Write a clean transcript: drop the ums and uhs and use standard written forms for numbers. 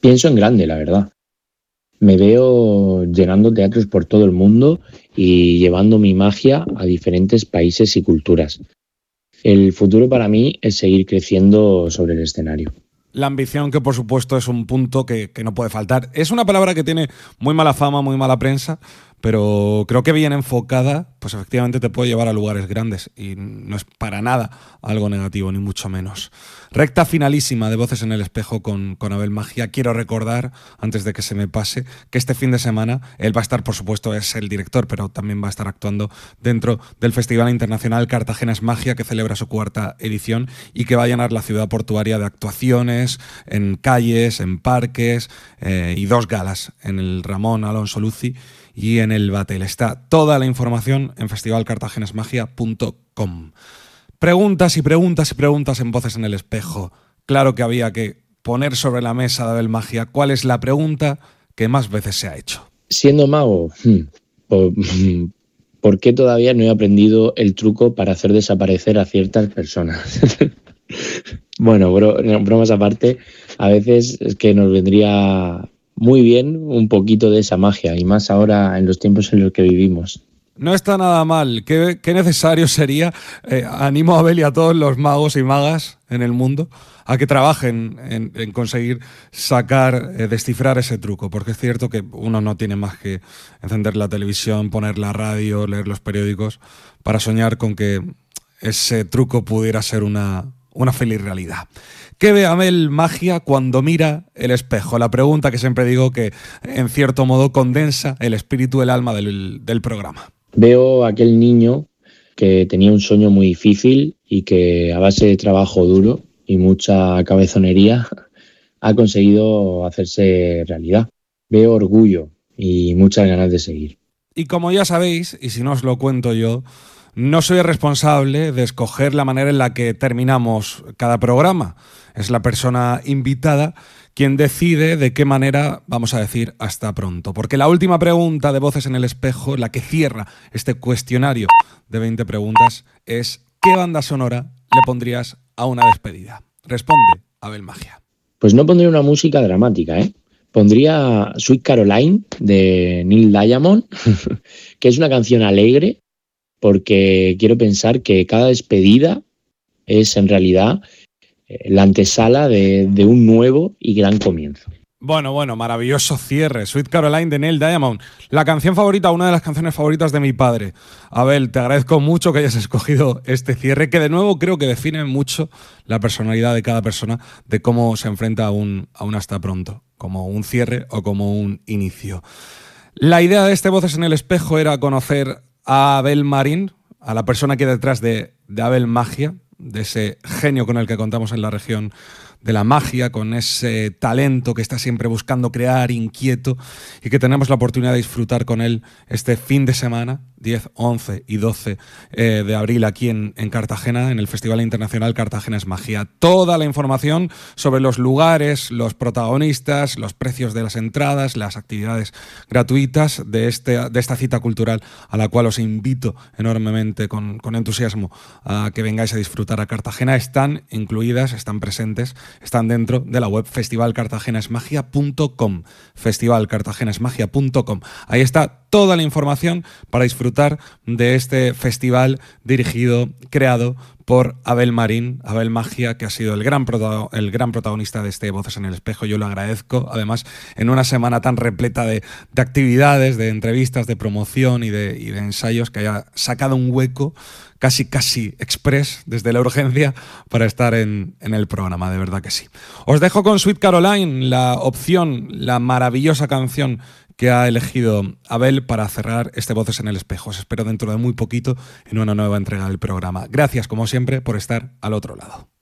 Pienso en grande, la verdad. Me veo llenando teatros por todo el mundo y llevando mi magia a diferentes países y culturas. El futuro para mí es seguir creciendo sobre el escenario. La ambición, que por supuesto es un punto que no puede faltar. Es una palabra que tiene muy mala fama, muy mala prensa, pero creo que bien enfocada, pues efectivamente te puede llevar a lugares grandes y no es para nada algo negativo, ni mucho menos. Recta finalísima de Voces en el Espejo con Abel Magia. Quiero recordar, antes de que se me pase, que este fin de semana él va a estar, por supuesto, es el director, pero también va a estar actuando dentro del Festival Internacional Cartagena es Magia, que celebra su 4ª edición y que va a llenar la ciudad portuaria de actuaciones en calles, en parques y 2 galas, en el Ramón Alonso Luci y en el Batel. Está toda la información en festivalcartagenasmagia.com. Preguntas y preguntas y preguntas en Voces en el Espejo. Claro que había que poner sobre la mesa de Abel Magia cuál es la pregunta que más veces se ha hecho. Siendo mago, ¿por qué todavía no he aprendido el truco para hacer desaparecer a ciertas personas? Bueno, bromas aparte, a veces es que nos vendría muy bien un poquito de esa magia, y más ahora en los tiempos en los que vivimos. No está nada mal. ¿Qué necesario sería? Animo a Abel y a todos los magos y magas en el mundo a que trabajen en conseguir sacar, descifrar ese truco, porque es cierto que uno no tiene más que encender la televisión, poner la radio, leer los periódicos para soñar con que ese truco pudiera ser una feliz realidad. ¿Qué ve Abel Magia cuando mira el espejo? La pregunta que siempre digo que, en cierto modo, condensa el espíritu, el alma del programa. Veo a aquel niño que tenía un sueño muy difícil y que a base de trabajo duro y mucha cabezonería ha conseguido hacerse realidad. Veo orgullo y muchas ganas de seguir. Y como ya sabéis, y si no os lo cuento yo, no soy el responsable de escoger la manera en la que terminamos cada programa. Es la persona invitada quien decide de qué manera vamos a decir hasta pronto. Porque la última pregunta de Voces en el Espejo, la que cierra este cuestionario de 20 preguntas, es ¿qué banda sonora le pondrías a una despedida? Responde Abel Magia. Pues no pondría una música dramática, ¿eh? Pondría Sweet Caroline de Neil Diamond, que es una canción alegre, porque quiero pensar que cada despedida es en realidad la antesala de un nuevo y gran comienzo. Bueno, maravilloso cierre. Sweet Caroline de Neil Diamond. La canción favorita, una de las canciones favoritas de mi padre. Abel, te agradezco mucho que hayas escogido este cierre, que de nuevo creo que define mucho la personalidad de cada persona, de cómo se enfrenta a un hasta pronto, como un cierre o como un inicio. La idea de este Voces en el Espejo era conocer a Abel Marín, a la persona que hay detrás de Abel Magia, de ese genio con el que contamos en la región de la magia, con ese talento que está siempre buscando crear, inquieto, y que tenemos la oportunidad de disfrutar con él este fin de semana, 10, 11 y 12 de abril aquí en Cartagena, en el Festival Internacional Cartagena es Magia. Toda la información sobre los lugares, los protagonistas, los precios de las entradas, las actividades gratuitas de esta cita cultural a la cual os invito enormemente con entusiasmo a que vengáis a disfrutar a Cartagena, están incluidas, están presentes, están dentro de la web festivalcartagenasmagia.com, festivalcartagenasmagia.com. Ahí está toda la información para disfrutar de este festival dirigido, creado por Abel Marín, Abel Magia, que ha sido el gran protagonista de este Voces en el Espejo. Yo lo agradezco, además, en una semana tan repleta de actividades, de entrevistas, de promoción y de ensayos, que haya sacado un hueco casi express desde la urgencia para estar en el programa, de verdad que sí. Os dejo con Sweet Caroline, la opción, la maravillosa canción que ha elegido Abel para cerrar este Voces en el Espejo. Os espero dentro de muy poquito en una nueva entrega del programa. Gracias, como siempre, por estar al otro lado.